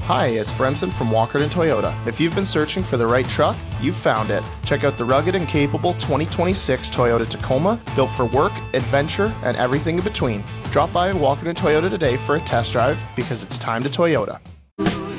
Hi, it's Brenson from Walkerton Toyota. If you've been searching for the right truck, you've found it. Check out the rugged and capable 2026 Toyota Tacoma, built for work, adventure, and everything in between. Drop by Walkerton Toyota today for a test drive because it's time to Toyota.